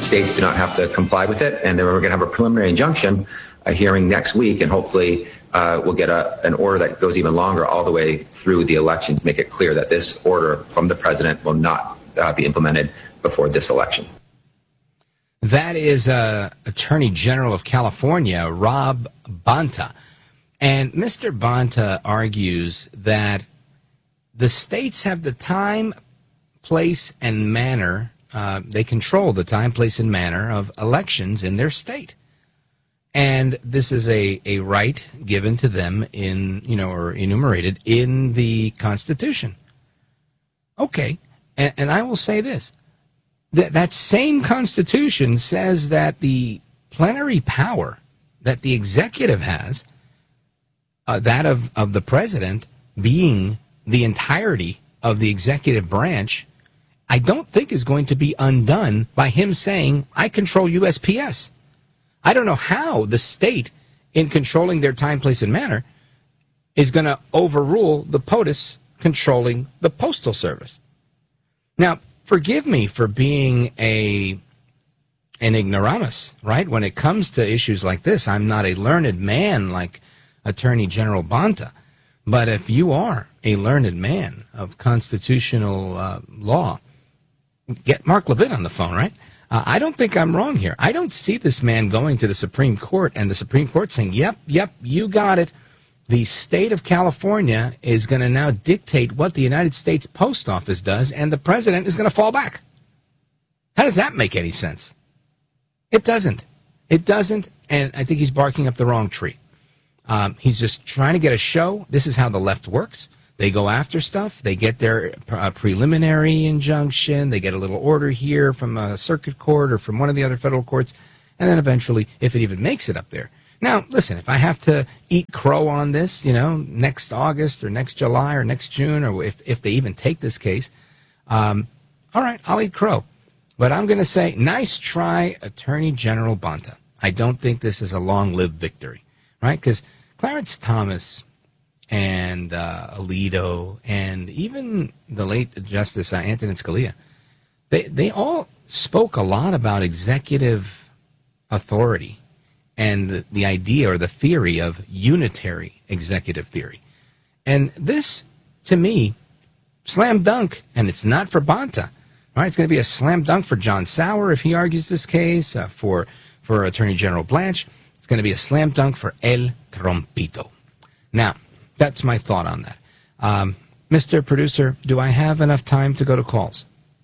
states do not have to comply with it. And then we're going to have a preliminary injunction hearing next week, and hopefully we'll get an order that goes even longer all the way through the election to make it clear that this order from the president will not be implemented before this election. That is Attorney General of California, Rob Bonta. And Mr. Bonta argues that the states have the time, place, and manner. They control the time, place, and manner of elections in their state. And this is a right given to them or enumerated in the Constitution. Okay. And I will say this. That same Constitution says that the plenary power that the executive has, that of the president being the entirety of the executive branch, I don't think is going to be undone by him saying, I control USPS. I don't know how the state, in controlling their time, place, and manner, is going to overrule the POTUS controlling the Postal Service. Now, forgive me for being an ignoramus, right? When it comes to issues like this, I'm not a learned man like Attorney General Bonta. But if you are a learned man of constitutional law, get Mark Levin on the phone, right? I don't think I'm wrong here. I don't see this man going to the Supreme Court and the Supreme Court saying, yep, you got it. The state of California is going to now dictate what the United States Post Office does, and the president is going to fall back. How does that make any sense? It doesn't. It doesn't, and I think he's barking up the wrong tree. He's just trying to get a show. This is how the left works. They go after stuff. They get their preliminary injunction. They get a little order here from a circuit court or from one of the other federal courts. And then eventually, if it even makes it up there. Now, listen, if I have to eat crow on this, next August or next July or next June, or if they even take this case, all right, I'll eat crow. But I'm going to say, nice try, Attorney General Bonta. I don't think this is a long-lived victory, right? Because Clarence Thomas and Alito and even the late Justice Antonin Scalia, they all spoke a lot about executive authority and the idea or the theory of unitary executive theory. And this, to me, slam dunk, and it's not for Bonta. All right, it's going to be a slam dunk for John Sauer if he argues this case, for Attorney General Blanche. It's going to be a slam dunk for El Trompito. Now, that's my thought on that. Mr. Producer, do I have enough time to go to calls?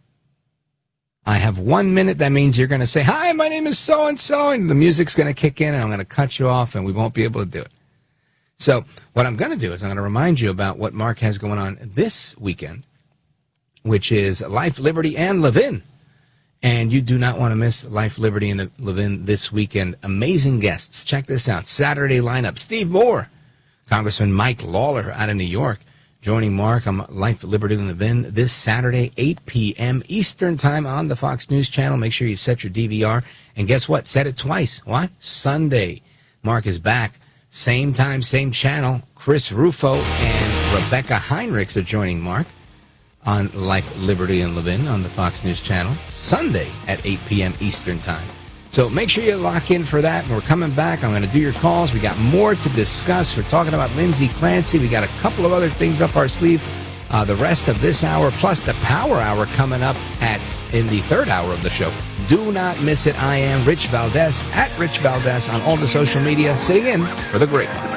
I have 1 minute. That means you're going to say, hi, my name is so-and-so, and the music's going to kick in, and I'm going to cut you off, and we won't be able to do it. So what I'm going to do is I'm going to remind you about what Mark has going on this weekend, which is Life, Liberty, and Levin. And you do not want to miss Life, Liberty, and Levin this weekend. Amazing guests. Check this out. Saturday lineup, Steve Moore, Congressman Mike Lawler out of New York, joining Mark on Life, Liberty, and Levin this Saturday, 8 p.m. Eastern Time on the Fox News Channel. Make sure you set your DVR. And guess what? Set it twice. What? Sunday. Mark is back. Same time, same channel. Chris Rufo and Rebecca Heinrichs are joining Mark on Life, Liberty, and Levin on the Fox News Channel. Sunday at 8 p.m. Eastern Time. So make sure you lock in for that. We're coming back. I'm going to do your calls. We got more to discuss. We're talking about Lindsey Clancy. We got a couple of other things up our sleeve. The rest of this hour, plus the Power Hour coming up in the third hour of the show. Do not miss it. I am Rich Valdez, at Rich Valdez on all the social media, sitting in for the great one.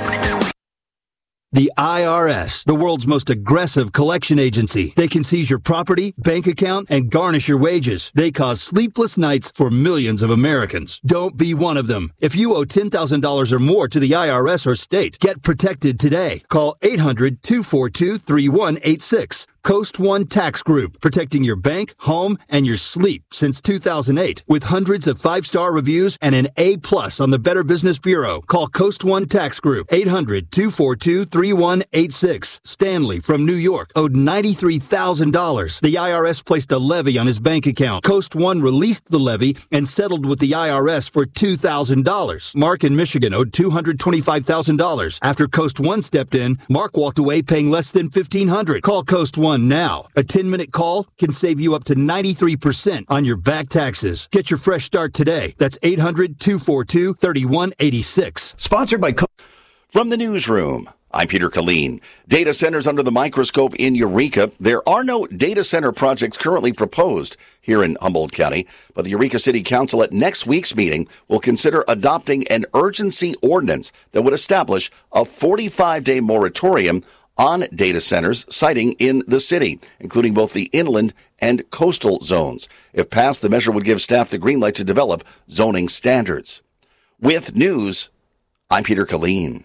The IRS, the world's most aggressive collection agency. They can seize your property, bank account, and garnish your wages. They cause sleepless nights for millions of Americans. Don't be one of them. If you owe $10,000 or more to the IRS or state, get protected today. Call 800-242-3186. Coast One Tax Group, protecting your bank, home, and your sleep since 2008. With hundreds of 5-star reviews and an A+ on the Better Business Bureau. Call Coast One Tax Group, 800-242-3186. Stanley from New York owed $93,000. The IRS placed a levy on his bank account. Coast One released the levy and settled with the IRS for $2,000. Mark in Michigan owed $225,000. After Coast One stepped in, Mark walked away paying less than $1,500. Call Coast One 1 now. A 10-minute call can save you up to 93% on your back taxes. Get your fresh start today. That's 800-242-3186. Sponsored by From the newsroom, I'm Peter Killeen. Data centers under the microscope in Eureka. There are no data center projects currently proposed here in Humboldt County, but the Eureka City Council at next week's meeting will consider adopting an urgency ordinance that would establish a 45-day moratorium on data centers siting in the city, including both the inland and coastal zones. If passed, the measure would give staff the green light to develop zoning standards. With news, I'm Peter Killeen.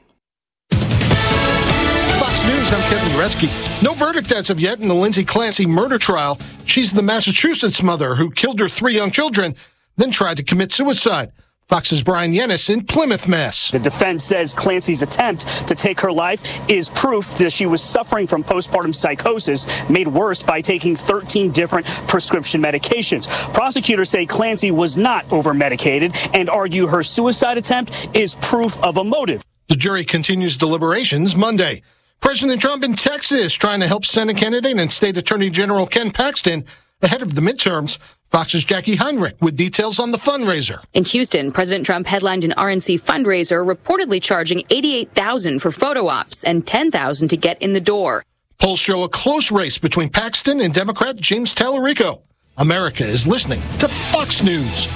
News, I'm Kevin Uretsky. No verdict as of yet in the Lindsay Clancy murder trial. She's the Massachusetts mother who killed her 3 young children, then tried to commit suicide. Fox's Brian Yennis in Plymouth, Mass. The defense says Clancy's attempt to take her life is proof that she was suffering from postpartum psychosis, made worse by taking 13 different prescription medications. Prosecutors say Clancy was not over-medicated and argue her suicide attempt is proof of a motive. The jury continues deliberations Monday. President Trump in Texas trying to help Senate candidate and State Attorney General Ken Paxton ahead of the midterms. Fox's Jackie Heinrich with details on the fundraiser. In Houston, President Trump headlined an RNC fundraiser reportedly charging $88,000 for photo ops and $10,000 to get in the door. Polls show a close race between Paxton and Democrat James Tallarico. America is listening to Fox News.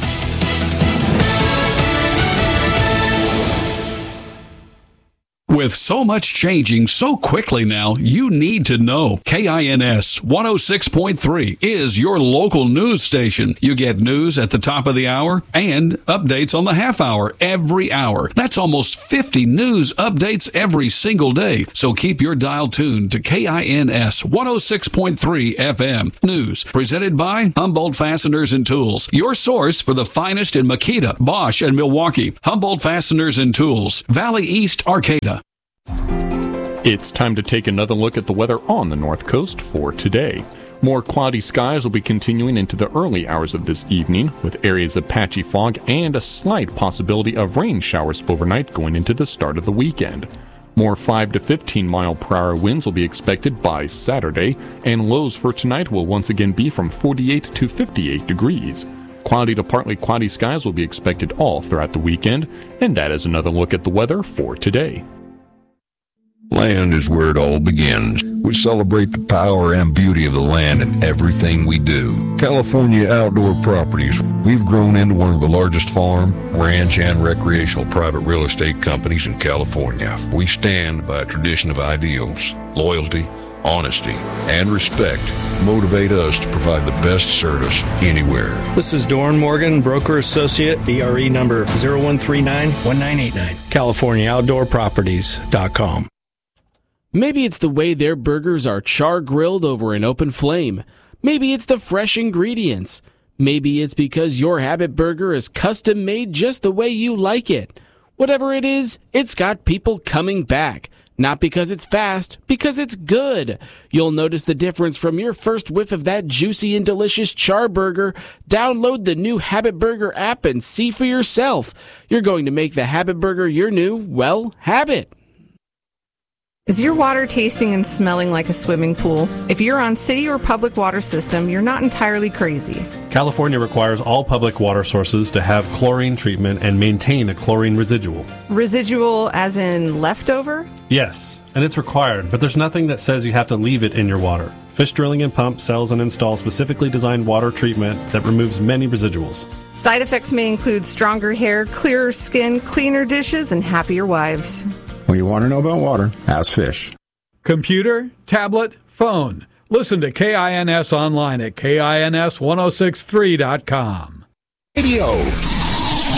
With so much changing so quickly now, you need to know. KINS 106.3 is your local news station. You get news at the top of the hour and updates on the half hour every hour. That's almost 50 news updates every single day. So keep your dial tuned to KINS 106.3 FM. News presented by Humboldt Fasteners and Tools, your source for the finest in Makita, Bosch, and Milwaukee. Humboldt Fasteners and Tools, Valley East, Arcata. It's time to take another look at the weather on the North Coast for today. More cloudy skies will be continuing into the early hours of this evening, with areas of patchy fog and a slight possibility of rain showers overnight going into the start of the weekend. More 5 to 15 mile per hour winds will be expected by Saturday, and lows for tonight will once again be from 48 to 58 degrees. Cloudy to partly cloudy skies will be expected all throughout the weekend, and that is another look at the weather for today. Land is where it all begins. We celebrate the power and beauty of the land in everything we do. California Outdoor Properties. We've grown into one of the largest farm, ranch, and recreational private real estate companies in California. We stand by a tradition of ideals, loyalty, honesty, and respect motivate us to provide the best service anywhere. This is Doran Morgan, broker associate, DRE number 01391989, CaliforniaOutdoorProperties.com. Maybe it's the way their burgers are char-grilled over an open flame. Maybe it's the fresh ingredients. Maybe it's because your Habit Burger is custom-made just the way you like it. Whatever it is, it's got people coming back. Not because it's fast, because it's good. You'll notice the difference from your first whiff of that juicy and delicious char burger. Download the new Habit Burger app and see for yourself. You're going to make the Habit Burger your new, well, habit. Is your water tasting and smelling like a swimming pool? If you're on city or public water system, you're not entirely crazy. California requires all public water sources to have chlorine treatment and maintain a chlorine residual. Residual as in leftover? Yes, and it's required, but there's nothing that says you have to leave it in your water. Fish Drilling and Pump sells and installs specifically designed water treatment that removes many residuals. Side effects may include stronger hair, clearer skin, cleaner dishes, and happier wives. When you want to know about water, ask Fish. Computer, tablet, phone. Listen to KINS online at KINS1063.com. Radio